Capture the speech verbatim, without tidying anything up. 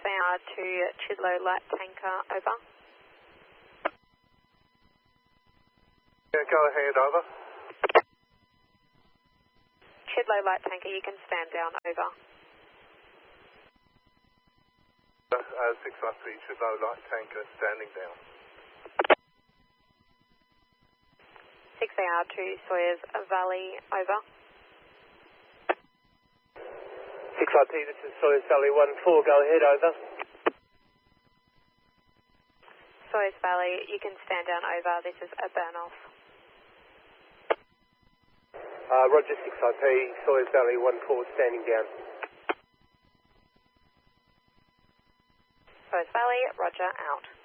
A R to Chidlow Light Tanker, over. Yeah, go ahead, over. Chidlow Light Tanker, you can stand down, over. Uh, six one three, Chidlow Light Tanker, standing down. six A R to Sawyers Valley, over. six R T, this is Sawyers Valley one four, go ahead, over. Sawyers Valley, you can stand down, over. This is a burn off. Uh, Roger, six R T, Sawyers Valley one four, standing down. Sawyers Valley, Roger, out.